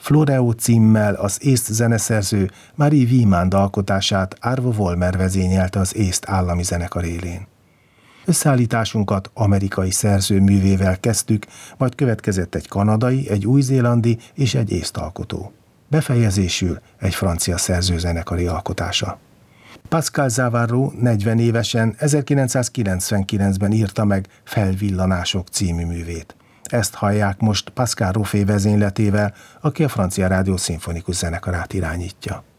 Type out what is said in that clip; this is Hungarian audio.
Floreo címmel az észt zeneszerző Marie Wiemand alkotását Arvo Volmer vezényelte az észt állami zenekar élén. Összeállításunkat amerikai szerzőművével kezdtük, majd következett egy kanadai, egy új-zélandi és egy észt alkotó. Befejezésül egy francia szerzőzenekari alkotása. Pascal Zavarro 40 évesen 1999-ben írta meg Felvillanások című művét. Ezt hallják most Pascal Roffé vezényletével, aki a Francia Rádió szimfonikus zenekarát irányítja.